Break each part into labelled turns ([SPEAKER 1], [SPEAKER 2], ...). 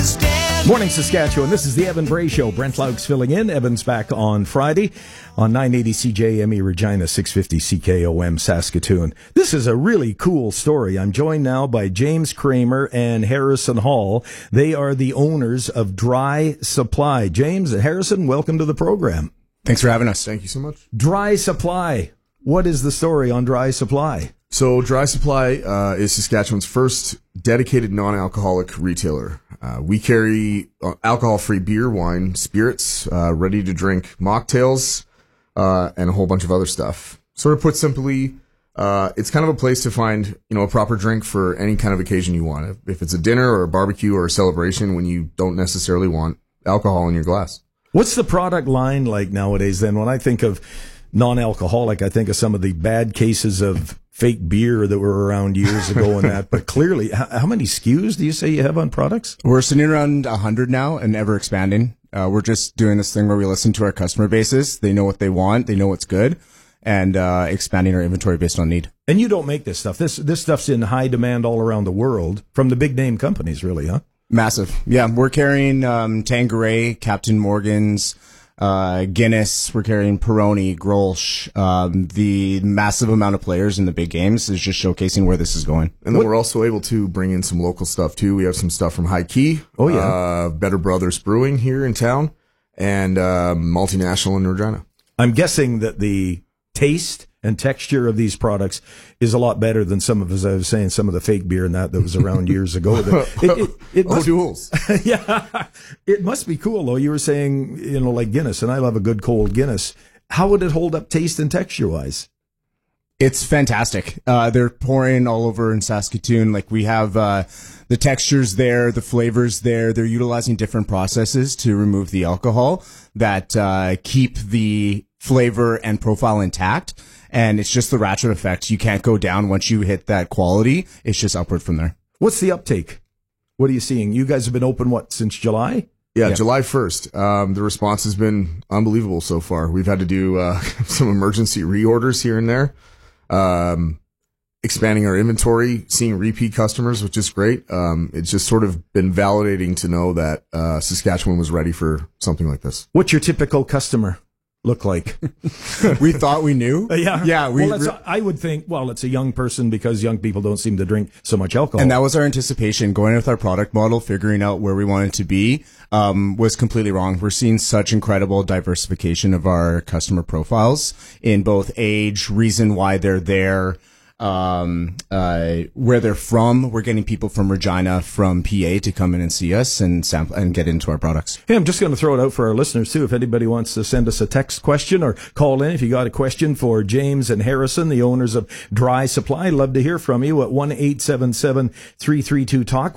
[SPEAKER 1] Morning, Saskatchewan. This is the Evan Bray Show. Brent Laux filling in. Evan's back on Friday on 980 CJME Regina, 650 CKOM Saskatoon. This is a really cool story. I'm joined now by James Kramer and Harrison Hall. They are the owners of Dry Supply. James and Harrison, welcome to the program.
[SPEAKER 2] Thanks for having us.
[SPEAKER 3] Thank you so much.
[SPEAKER 1] Dry Supply. What is the story on Dry Supply?
[SPEAKER 3] So Dry Supply is Saskatchewan's first dedicated non-alcoholic retailer. We carry alcohol-free beer, wine, spirits, ready-to-drink mocktails, and a whole bunch of other stuff. Sort of put simply, it's kind of a place to find, a proper drink for any kind of occasion you want. If it's a dinner or a barbecue or a celebration when you don't necessarily want alcohol in your glass.
[SPEAKER 1] What's the product line like nowadays then? When I think of non-alcoholic, I think of some of the bad cases of fake beer that were around years ago and that. But clearly, how many SKUs do you say you have on products?
[SPEAKER 2] We're sitting around 100 now and ever expanding. We're just doing this thing where we listen to our customer bases. They know what they want. They know what's good. And expanding our inventory based on need.
[SPEAKER 1] And you don't make this stuff. This stuff's in high demand all around the world from the big name companies, really, huh?
[SPEAKER 2] Massive. Yeah, we're carrying Tanqueray, Captain Morgan's, Guinness, we're carrying Peroni, Grolsch. The massive amount of players in the big games is just showcasing where this is going.
[SPEAKER 3] And then we're also able to bring in some local stuff too. We have some stuff from High Key.
[SPEAKER 1] Oh yeah.
[SPEAKER 3] Better Brothers Brewing here in town and, Multinational in Regina.
[SPEAKER 1] I'm guessing that the taste and texture of these products is a lot better than some of, as I was saying, some of the fake beer and that was around years ago.
[SPEAKER 3] O'Doul's.
[SPEAKER 1] Yeah. It must be cool, though. You were saying, like Guinness, and I love a good cold Guinness. How would it hold up taste and texture-wise?
[SPEAKER 2] It's fantastic. They're pouring all over in Saskatoon. Like we have the textures there, the flavors there. They're utilizing different processes to remove the alcohol that keep the flavor and profile intact. And it's just the ratchet effect. You can't go down once you hit that quality. It's just upward from there.
[SPEAKER 1] What's the uptake? What are you seeing? You guys have been open, since July?
[SPEAKER 3] Yeah, July 1st. The response has been unbelievable so far. We've had to do some emergency reorders here and there. Expanding our inventory, seeing repeat customers, which is great. It's just sort of been validating to know that Saskatchewan was ready for something like this.
[SPEAKER 1] What's your typical customer look like?
[SPEAKER 2] We thought we knew.
[SPEAKER 1] Yeah. I would think, it's a young person because young people don't seem to drink so much alcohol.
[SPEAKER 2] And that was our anticipation. Going with our product model, figuring out where we wanted to be, was completely wrong. We're seeing such incredible diversification of our customer profiles in both age, reason why they're there, where they're from. We're getting people from Regina, from PA to come in and see us and sample and get into our products.
[SPEAKER 1] Hey, I'm just going to throw it out for our listeners too. If anybody wants to send us a text question or call in, if you got a question for James and Harrison, the owners of Dry Supply, love to hear from you at 1-877-332-TALK,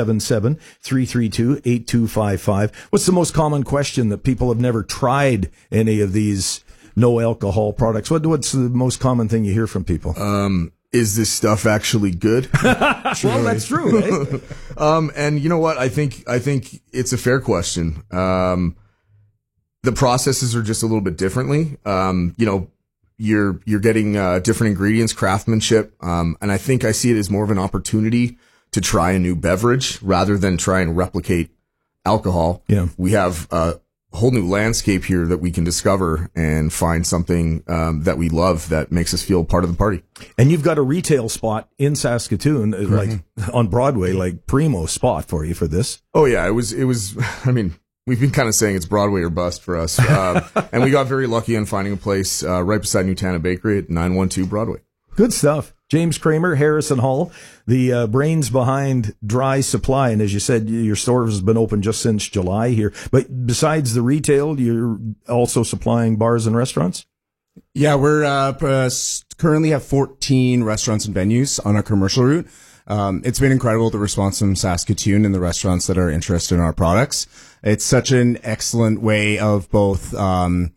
[SPEAKER 1] 1-877-332-8255. What's the most common question that people have never tried any of these no alcohol products? What's the most common thing you hear from people?
[SPEAKER 3] Is this stuff actually good?
[SPEAKER 1] Well, that's true, eh?
[SPEAKER 3] And you know what? I think it's a fair question. The processes are just a little bit differently. You're getting different ingredients, craftsmanship, and I think I see it as more of an opportunity to try a new beverage rather than try and replicate alcohol.
[SPEAKER 1] Yeah.
[SPEAKER 3] We have whole new landscape here that we can discover and find something that we love that makes us feel part of the party.
[SPEAKER 1] And you've got a retail spot in Saskatoon, like on Broadway, like primo spot for you for this.
[SPEAKER 3] Oh yeah, it was. I mean, we've been kind of saying it's Broadway or bust for us, and we got very lucky on finding a place right beside Newtana Bakery at 912 Broadway.
[SPEAKER 1] Good stuff. James Kramer, Harrison Hall, the brains behind Dry Supply. And as you said, your store has been open just since July here. But besides the retail, you're also supplying bars and restaurants?
[SPEAKER 2] Yeah, we're currently have 14 restaurants and venues on our commercial route. It's been incredible, the response from Saskatoon and the restaurants that are interested in our products. It's such an excellent way of both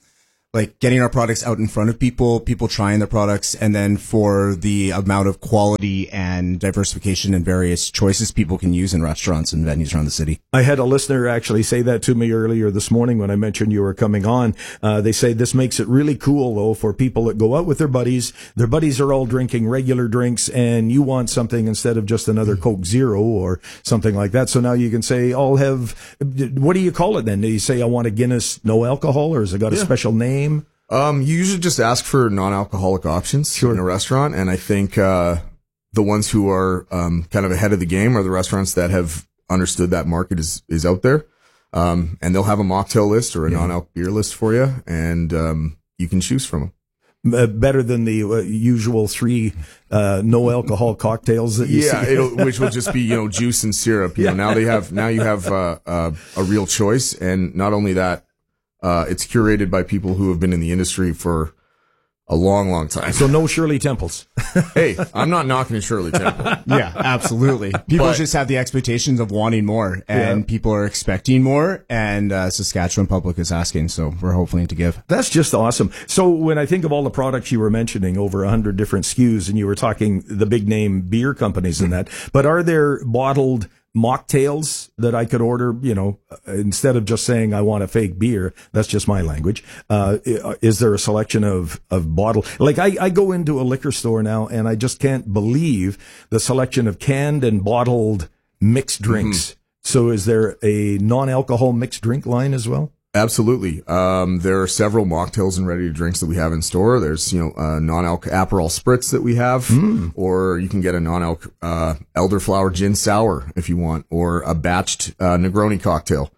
[SPEAKER 2] like getting our products out in front of people trying the products, and then for the amount of quality and diversification and various choices people can use in restaurants and venues around the city.
[SPEAKER 1] I had a listener actually say that to me earlier this morning when I mentioned you were coming on. They say this makes it really cool, though, for people that go out with their buddies. Their buddies are all drinking regular drinks, and you want something instead of just another Coke Zero or something like that. So now you can say, I'll have, what do you call it then? Do you say, I want a Guinness no alcohol, or has it got a special name?
[SPEAKER 3] You usually just ask for non-alcoholic options in a restaurant, and I think the ones who are kind of ahead of the game are the restaurants that have understood that market is out there, and they'll have a mocktail list or a non-alc beer list for you, and you can choose from them.
[SPEAKER 1] Better than the usual 3 no alcohol cocktails that you see.
[SPEAKER 3] Which will just be juice and syrup. Now you have a real choice, and not only that. It's curated by people who have been in the industry for a long, long time.
[SPEAKER 1] So no Shirley Temples.
[SPEAKER 3] Hey, I'm not knocking a Shirley Temple.
[SPEAKER 2] Yeah, absolutely. People just have the expectations of wanting more, and people are expecting more, and Saskatchewan public is asking, so we're hoping to give.
[SPEAKER 1] That's just awesome. So when I think of all the products you were mentioning, over 100 different SKUs, and you were talking the big name beer companies and that, but are there bottled mocktails that I could order, instead of just saying I want a fake beer? That's just my language. Is there a selection of bottle? Like I go into a liquor store now and I just can't believe the selection of canned and bottled mixed drinks. Mm-hmm. So is there a non-alcohol mixed drink line as well?
[SPEAKER 3] Absolutely. There are several mocktails and ready to drinks that we have in store. There's, non-alc Aperol Spritz that we have, or you can get a non-alc, elderflower gin sour if you want, or a batched, Negroni cocktail.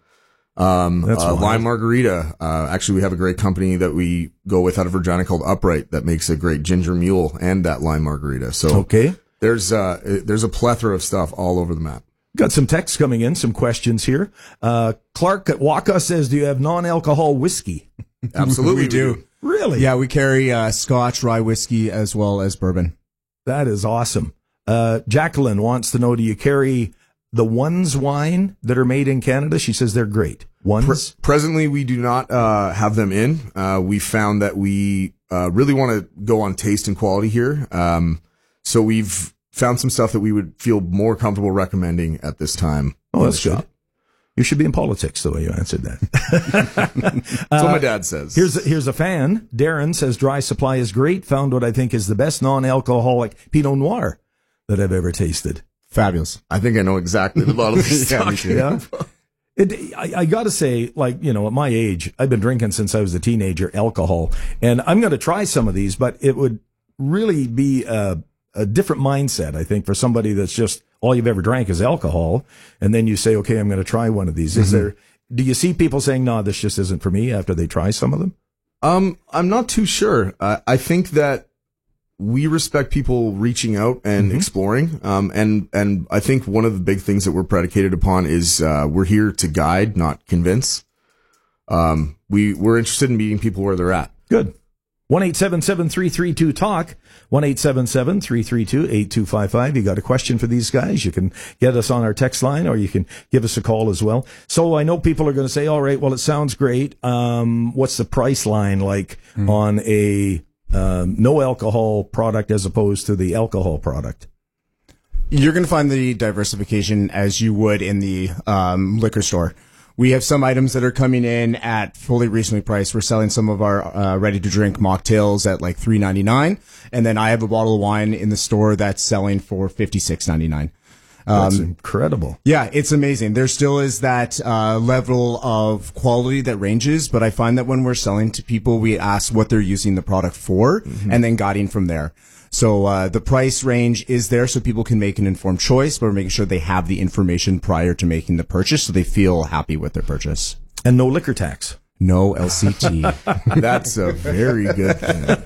[SPEAKER 3] Lime margarita. Actually we have a great company that we go with out of Regina called Upright that makes a great ginger mule and that lime margarita. So
[SPEAKER 1] okay.
[SPEAKER 3] There's a plethora of stuff all over the map.
[SPEAKER 1] Got some texts coming in, some questions here. Clark at Waka says, do you have non-alcohol whiskey?
[SPEAKER 3] Absolutely,
[SPEAKER 2] we do.
[SPEAKER 1] Really?
[SPEAKER 2] Yeah, we carry Scotch, rye whiskey, as well as bourbon.
[SPEAKER 1] That is awesome. Jacqueline wants to know, do you carry the Ones wine that are made in Canada? She says they're great. Ones?
[SPEAKER 3] Presently, we do not have them in. We found that we really want to go on taste and quality here. So we've found some stuff that we would feel more comfortable recommending at this time.
[SPEAKER 1] Oh, that's good. You should be in politics the way you answered that.
[SPEAKER 3] That's what my dad says.
[SPEAKER 1] Here's a fan. Darren says Dry Supply is great. Found what I think is the best non-alcoholic Pinot Noir that I've ever tasted.
[SPEAKER 2] Fabulous.
[SPEAKER 3] I think I know exactly the bottle he's talking about.
[SPEAKER 1] I got to say, at my age, I've been drinking since I was a teenager, alcohol, and I'm going to try some of these, but it would really be a different mindset, I think, for somebody that's just all you've ever drank is alcohol. And then you say, okay, I'm going to try one of these. Mm-hmm. Do you see people saying, no, this just isn't for me after they try some of them?
[SPEAKER 3] I'm not too sure. I think that we respect people reaching out and exploring. And I think one of the big things that we're predicated upon is, we're here to guide, not convince. We're interested in meeting people where they're at.
[SPEAKER 1] Good. 1-877-332-TALK, 1-877-332-8255. You got a question for these guys? You can get us on our text line, or you can give us a call as well. So I know people are going to say, all right, well, it sounds great. What's the price line like on a no alcohol product as opposed to the alcohol product?
[SPEAKER 2] You're going to find the diversification as you would in the liquor store. We have some items that are coming in at fully recently priced. We're selling some of our ready-to-drink mocktails at like $3.99, and then I have a bottle of wine in the store that's selling for $56.99.
[SPEAKER 1] That's incredible.
[SPEAKER 2] Yeah, it's amazing. There still is that level of quality that ranges, but I find that when we're selling to people, we ask what they're using the product for, and then guiding from there. So the price range is there so people can make an informed choice, but we're making sure they have the information prior to making the purchase so they feel happy with their purchase.
[SPEAKER 1] And no liquor tax.
[SPEAKER 2] No LCT.
[SPEAKER 3] That's a very good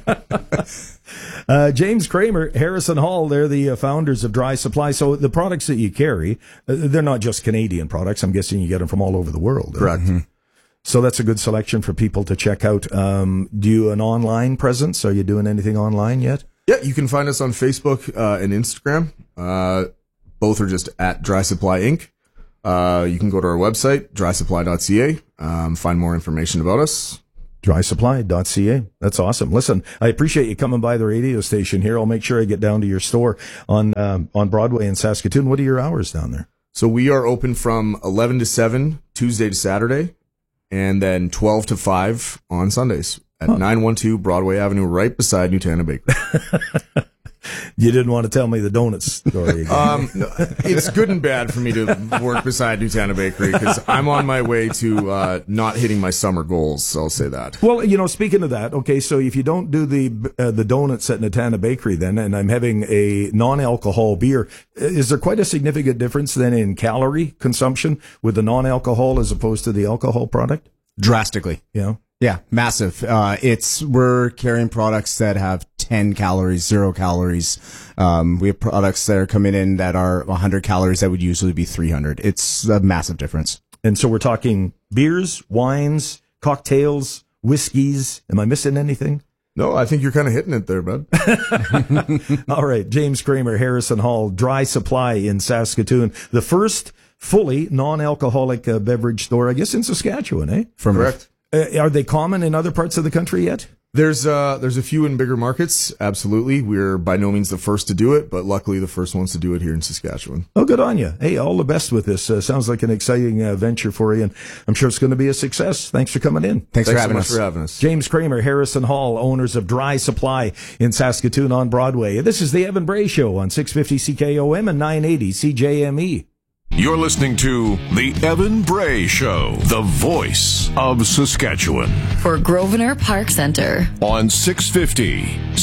[SPEAKER 3] thing.
[SPEAKER 1] James Kramer, Harrison Hall, they're the founders of Dry Supply. So the products that you carry, they're not just Canadian products. I'm guessing you get them from all over the world.
[SPEAKER 3] Correct.
[SPEAKER 1] So that's a good selection for people to check out. Do you an online presence? Are you doing anything online yet?
[SPEAKER 3] Yeah, you can find us on Facebook and Instagram. Both are just at Dry Supply Inc. You can go to our website, drysupply.ca, find more information about us.
[SPEAKER 1] Drysupply.ca. That's awesome. Listen, I appreciate you coming by the radio station here. I'll make sure I get down to your store on Broadway in Saskatoon. What are your hours down there?
[SPEAKER 3] So we are open from 11 to 7, Tuesday to Saturday, and then 12 to 5 on Sundays at 912 Broadway Avenue, right beside Nutana Bakery.
[SPEAKER 1] You didn't want to tell me the donuts story again.
[SPEAKER 3] It's good and bad for me to work beside Nutana Bakery because I'm on my way to not hitting my summer goals. So I'll say that.
[SPEAKER 1] Well, speaking of that, okay, so if you don't do the donuts at Nutana Bakery then, and I'm having a non-alcohol beer, is there quite a significant difference then in calorie consumption with the non-alcohol as opposed to the alcohol product?
[SPEAKER 2] Drastically. Yeah, massive. We're carrying products that have 10 calories, 0 calories. We have products that are coming in that are 100 calories that would usually be 300. It's a massive difference.
[SPEAKER 1] And so we're talking beers, wines, cocktails, whiskeys. Am I missing anything?
[SPEAKER 3] No, I think you're kind of hitting it there, bud.
[SPEAKER 1] All right. James Kramer, Harrison Hall, Dry Supply in Saskatoon. The first fully non-alcoholic beverage store, I guess, in Saskatchewan, eh?
[SPEAKER 3] Correct.
[SPEAKER 1] Are they common in other parts of the country yet?
[SPEAKER 3] There's a few in bigger markets. Absolutely. We're by no means the first to do it, but luckily the first ones to do it here in Saskatchewan.
[SPEAKER 1] Oh, good on you. Hey, all the best with this. Sounds like an exciting venture for you, and I'm sure it's going to be a success. Thanks for coming in.
[SPEAKER 2] Thanks
[SPEAKER 3] so much for having us.
[SPEAKER 1] James Kramer, Harrison Hall, owners of Dry Supply in Saskatoon on Broadway. This is the Evan Bray Show on 650 CKOM and 980 CJME.
[SPEAKER 4] You're listening to The Evan Bray Show, the voice of Saskatchewan.
[SPEAKER 5] For Grosvenor Park Centre.
[SPEAKER 4] On 650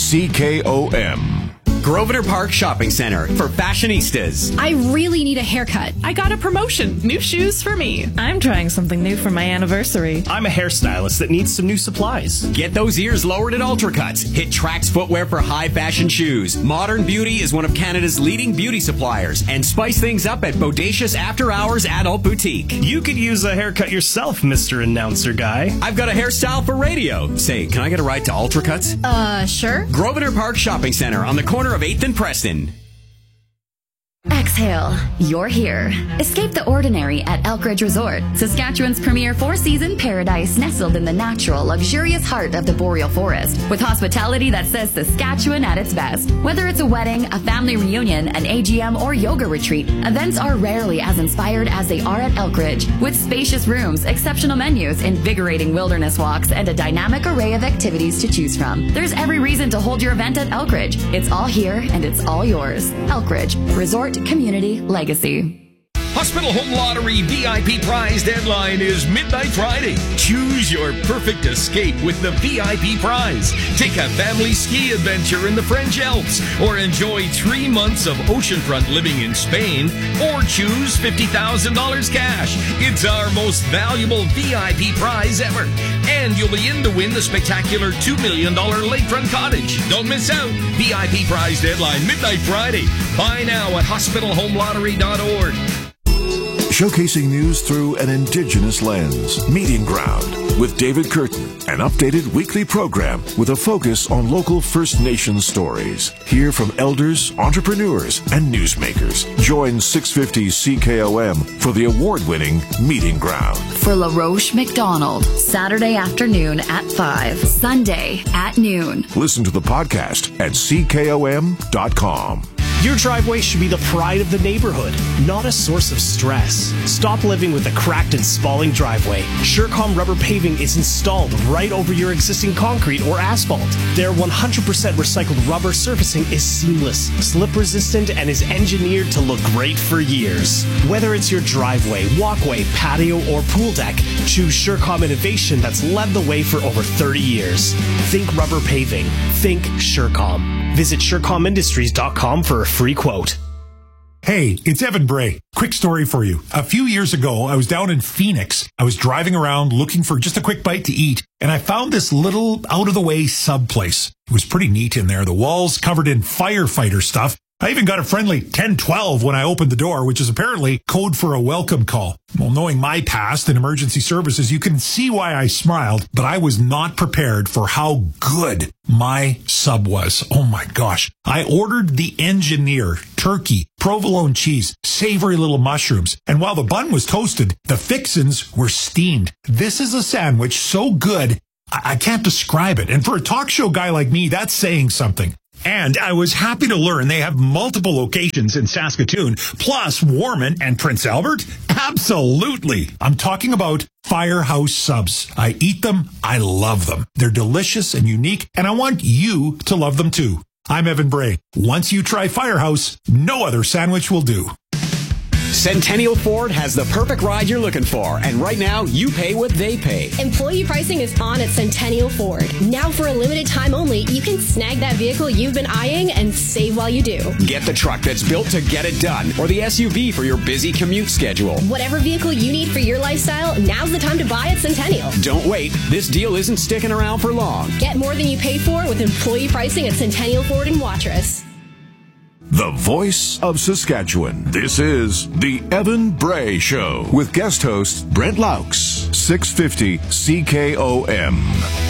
[SPEAKER 4] CKOM.
[SPEAKER 6] Grosvenor Park Shopping Center for fashionistas.
[SPEAKER 7] I really need a haircut.
[SPEAKER 8] I got a promotion. New shoes for me.
[SPEAKER 9] I'm trying something new for my anniversary.
[SPEAKER 10] I'm a hairstylist that needs some new supplies.
[SPEAKER 6] Get those ears lowered at Ultracuts. Hit Trax Footwear for high fashion shoes. Modern Beauty is one of Canada's leading beauty suppliers. And spice things up at Bodacious After Hours Adult Boutique.
[SPEAKER 10] You could use a haircut yourself, Mr. Announcer Guy.
[SPEAKER 6] I've got a hairstyle for radio. Say, can I get a ride to Ultracuts?
[SPEAKER 7] Sure.
[SPEAKER 6] Grosvenor Park Shopping Center on the corner of 8th and Preston.
[SPEAKER 5] Exhale. You're here. Escape the ordinary at Elkridge Resort, Saskatchewan's premier four-season paradise nestled in the natural, luxurious heart of the boreal forest, with hospitality that says Saskatchewan at its best. Whether it's a wedding, a family reunion, an AGM, or yoga retreat, events are rarely as inspired as they are at Elkridge, with spacious rooms, exceptional menus, invigorating wilderness walks, and a dynamic array of activities to choose from. There's every reason to hold your event at Elkridge. It's all here and it's all yours. Elkridge Resort Community Legacy.
[SPEAKER 11] Hospital Home Lottery VIP prize deadline is midnight Friday. Choose your perfect escape with the VIP prize. Take a family ski adventure in the French Alps, or enjoy 3 months of oceanfront living in Spain, or choose $50,000 cash. It's our most valuable VIP prize ever. And you'll be in to win the spectacular $2 million lakefront cottage. Don't miss out. VIP prize deadline midnight Friday. Buy now at hospitalhomelottery.org.
[SPEAKER 4] Showcasing news through an Indigenous lens. Meeting Ground with David Curtin, an updated weekly program with a focus on local First Nations stories. Hear from elders, entrepreneurs, and newsmakers. Join 650 CKOM for the award-winning Meeting Ground.
[SPEAKER 5] For LaRoche McDonald, Saturday afternoon at 5, Sunday at noon.
[SPEAKER 4] Listen to the podcast at CKOM.com.
[SPEAKER 10] Your driveway should be the pride of the neighborhood, not a source of stress. Stop living with a cracked and spalling driveway. Surecom rubber paving is installed right over your existing concrete or asphalt. Their 100% recycled rubber surfacing is seamless, slip resistant, and is engineered to look great for years. Whether it's your driveway, walkway, patio, or pool deck, choose Surecom innovation that's led the way for over 30 years. Think rubber paving. Think Surecom. Visit SurecomIndustries.com for a free quote.
[SPEAKER 12] Hey, it's Evan Bray. Quick story for you. A few years ago, I was down in Phoenix. I was driving around looking for just a quick bite to eat, and I found this little out-of-the-way sub place. It was pretty neat in there. The walls covered in firefighter stuff. I even got a friendly 1012 when I opened the door, which is apparently code for a welcome call. Well, knowing my past in emergency services, you can see why I smiled, but I was not prepared for how good my sub was. Oh my gosh. I ordered the engineer, turkey, provolone cheese, savory little mushrooms, and while the bun was toasted, the fixins were steamed. This is a sandwich so good, I can't describe it. And for a talk show guy like me, that's saying something. And I was happy to learn they have multiple locations in Saskatoon, plus Warman and Prince Albert. Absolutely. I'm talking about Firehouse Subs. I eat them. I love them. They're delicious and unique, and I want you to love them too. I'm Evan Bray. Once you try Firehouse, no other sandwich will do.
[SPEAKER 6] Centennial Ford has the perfect ride you're looking for, and right now, you pay what they pay.
[SPEAKER 13] Employee pricing is on at Centennial Ford. Now for a limited time only, you can snag that vehicle you've been eyeing and save while you do.
[SPEAKER 6] Get the truck that's built to get it done, or the SUV for your busy commute schedule.
[SPEAKER 13] Whatever vehicle you need for your lifestyle, now's the time to buy at Centennial.
[SPEAKER 6] Don't wait. This deal isn't sticking around for long.
[SPEAKER 13] Get more than you pay for with employee pricing at Centennial Ford in Watrous.
[SPEAKER 4] The voice of Saskatchewan. This is the Evan Bray Show with guest host Brent Laux, 650 CKOM.